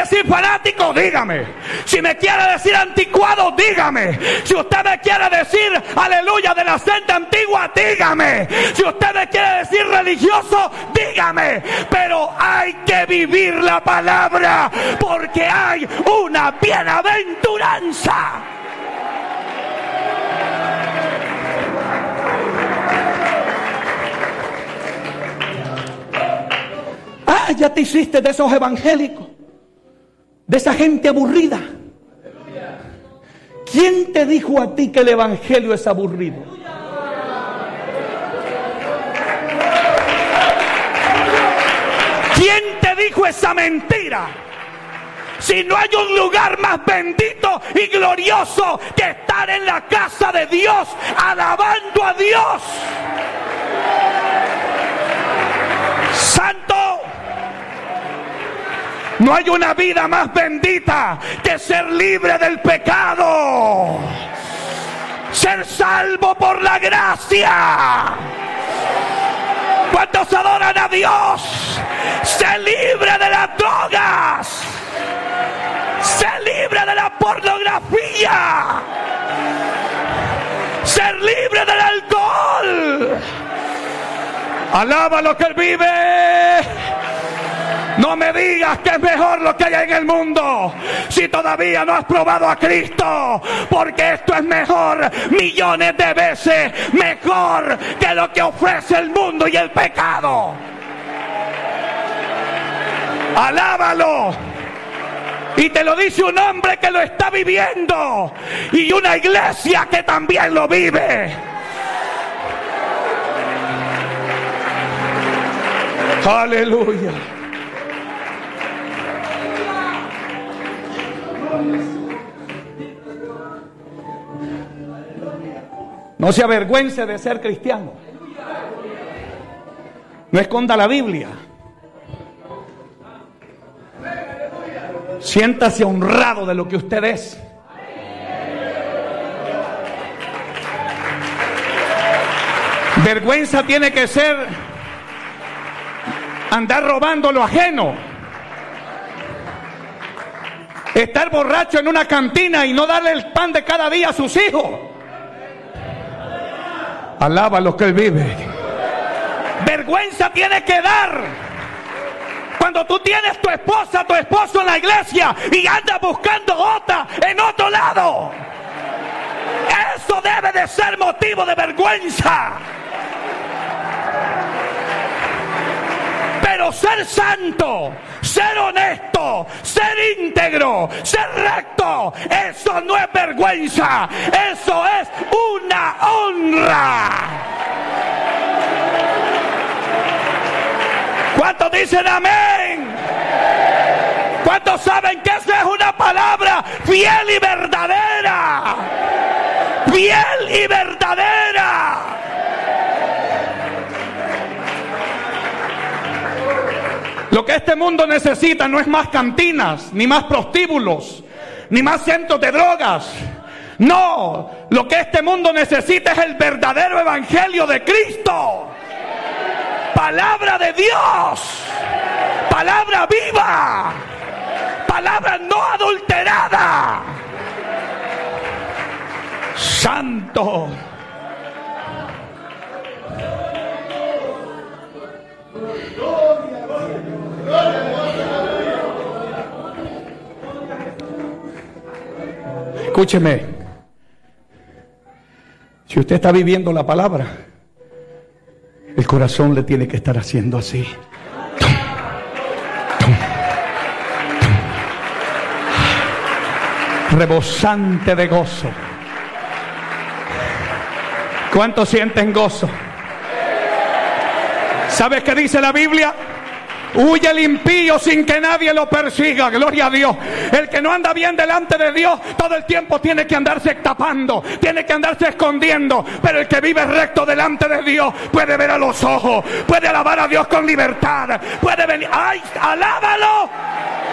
decir fanático, dígame. Si me quiere decir anticuado, dígame. Si usted me quiere decir, aleluya, de la senda antigua, dígame. Si usted me quiere decir religioso, dígame. Pero hay que vivir la palabra, porque hay una bienaventuranza. Ya te hiciste de esos evangélicos, de esa gente aburrida. ¿Quién te dijo a ti que el evangelio es aburrido? ¿Quién te dijo esa mentira? Si no hay un lugar más bendito y glorioso que estar en la casa de Dios, alabando a Dios. Santo. No hay una vida más bendita que ser libre del pecado, ser salvo por la gracia. ¿Cuántos adoran a Dios? Ser libre de las drogas, ser libre de la pornografía, ser libre del alcohol. Alaba lo que Él vive. No me digas que es mejor lo que hay en el mundo si todavía no has probado a Cristo, porque esto es mejor, millones de veces mejor que lo que ofrece el mundo y el pecado. Alábalo. Y te lo dice un hombre que lo está viviendo y una iglesia que también lo vive. Aleluya. No se avergüence de ser cristiano. No esconda la Biblia. Siéntase honrado de lo que usted es. Vergüenza tiene que ser andar robando lo ajeno. Estar borracho en una cantina y no darle el pan de cada día a sus hijos. Alaba lo que Él vive. Vergüenza tiene que dar cuando tú tienes tu esposa, tu esposo en la iglesia y andas buscando otra en otro lado. Eso debe de ser motivo de vergüenza. Pero ser santo, ser honesto, ser íntegro, ser recto, eso no es vergüenza, eso es una honra. ¿Cuántos dicen amén? ¿Cuántos saben que esa es una palabra fiel y verdadera? Fiel y verdadera. Lo que este mundo necesita no es más cantinas, ni más prostíbulos, ni más centros de drogas. No, lo que este mundo necesita es el verdadero evangelio de Cristo. Palabra de Dios, palabra viva, palabra no adulterada. Santo. Escúcheme, si usted está viviendo la palabra, el corazón le tiene que estar haciendo así. Rebosante de gozo. ¿Cuántos sienten gozo? ¿Sabes qué dice la Biblia? Huye el impío sin que nadie lo persiga. Gloria a Dios. El que no anda bien delante de Dios todo el tiempo tiene que andarse tapando, tiene que andarse escondiendo. Pero el que vive recto delante de Dios puede ver a los ojos, puede alabar a Dios con libertad, puede venir. ¡Ay, alábalo!